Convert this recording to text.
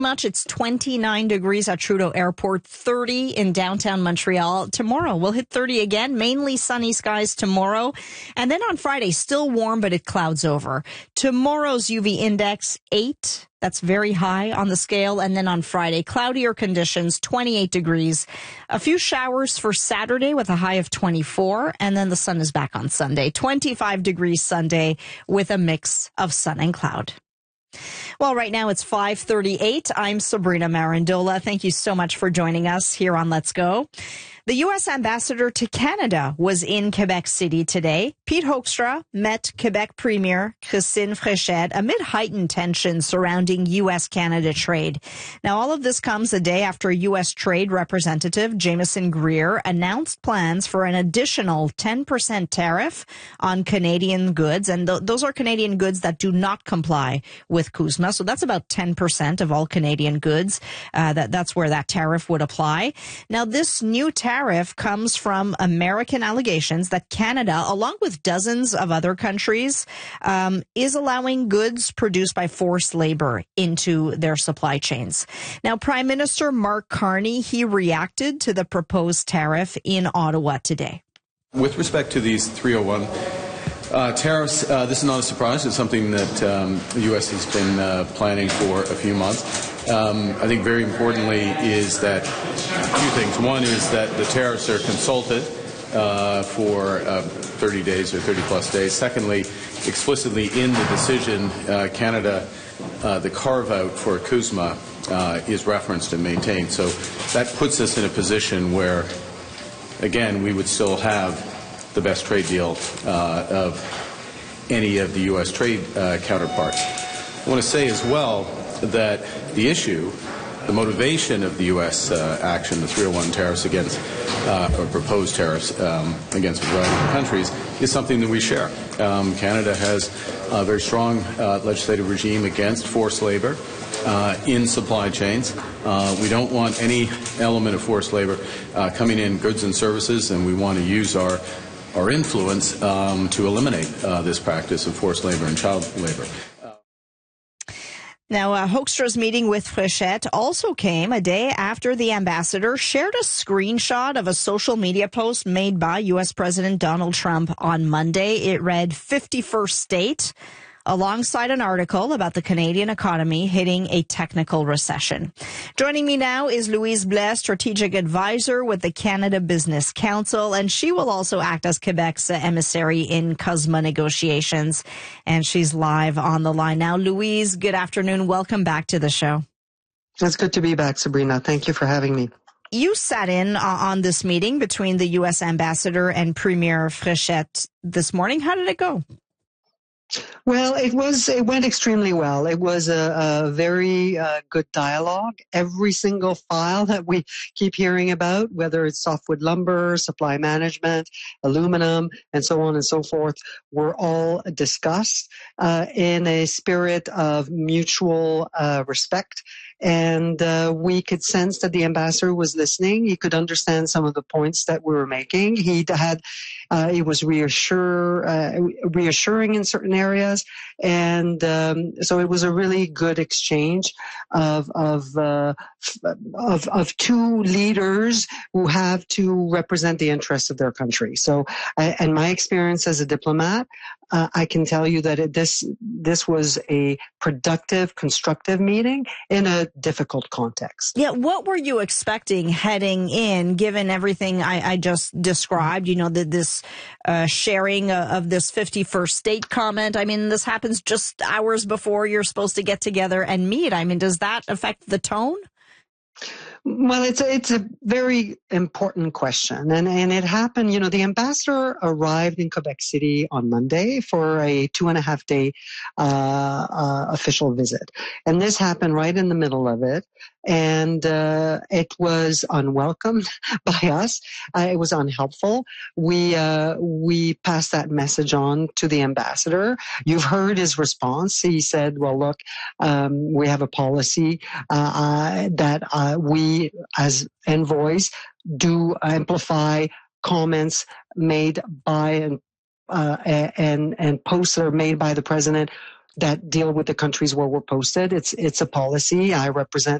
Much. It's 29 degrees at Trudeau Airport, 30 in downtown Montreal. Tomorrow we'll hit 30 again, mainly sunny skies tomorrow. And then on Friday, still warm, but it clouds over. Tomorrow's UV index, 8. That's very high on the scale. And then on Friday, cloudier conditions, 28 degrees. A few showers for Saturday with a high of 24. And then the sun is back on Sunday, 25 degrees Sunday with a mix of sun and cloud. Well, right now it's 5:38. I'm Sabrina Marandola. Thank you so much for joining us here on Let's Go. The U.S. ambassador to Canada was in Quebec City today. Pete Hoekstra met Quebec Premier Christine Fréchette amid heightened tensions surrounding U.S.-Canada trade. Now, all of this comes a day after U.S. Trade Representative Jameson Greer announced plans for an additional 10% tariff on Canadian goods. And those are Canadian goods that do not comply with CUSMA. So that's about 10% of all Canadian goods. That's where that tariff would apply. Now, this new tariff comes from American allegations that Canada, along with dozens of other countries, is allowing goods produced by forced labor into their supply chains. Now, Prime Minister Mark Carney, he reacted to the proposed tariff in Ottawa today. With respect to these 301 tariffs, this is not a surprise. It's something that the U.S. has been planning for a few months. I think very importantly is that two things. One is that the tariffs are consulted for 30 days or 30-plus days. Secondly, explicitly in the decision, Canada, the carve-out for CUSMA is referenced and maintained. So that puts us in a position where, again, we would still have the best trade deal of any of the U.S. trade counterparts. I want to say as well that the issue, the motivation of the U.S. action, the 301 tariffs against, or proposed tariffs against a variety of countries, is something that we share. Canada has a very strong legislative regime against forced labor in supply chains. We don't want any element of forced labor coming in goods and services, and we want to use our influence to eliminate this practice of forced labor and child labor. Now, Hoekstra's meeting with Fréchette also came a day after the ambassador shared a screenshot of a social media post made by U.S. President Donald Trump on Monday. It read 51st state, alongside an article about the Canadian economy hitting a technical recession. Joining me now is Louise Blais, strategic advisor with the Canada Business Council, and she will also act as Quebec's emissary in CUSMA negotiations. And she's live on the line now. Louise, good afternoon. Welcome back to the show. It's good to be back, Sabrina. Thank you for having me. You sat in on this meeting between the U.S. ambassador and Premier Fréchette this morning. How did it go? Well, it went extremely well. It was a very good dialogue. Every single file that we keep hearing about, whether it's softwood lumber, supply management, aluminum, and so on and so forth, were all discussed in a spirit of mutual respect. And we could sense that the ambassador was listening. He could understand some of the points that we were making. He was reassuring in certain areas, and so it was a really good exchange of two leaders who have to represent the interests of their country. So, and my experience as a diplomat, I can tell you that this was a productive, constructive meeting in a difficult context. Yeah, what were you expecting heading in, given everything I just described? You know, this sharing of this 51st state comment. I mean, this happens just hours before you're supposed to get together and meet. I mean, does that affect the tone? Well, it's a very important question. And it happened, you know, the ambassador arrived in Quebec City on Monday for a 2.5 day official visit. And this happened right in the middle of it. And it was unwelcome by us. It was unhelpful. We passed that message on to the ambassador. You've heard his response. He said, well, look, we have a policy that we as envoys do amplify comments made by and posts that are made by the president that deal with the countries where we're posted. It's a policy. I represent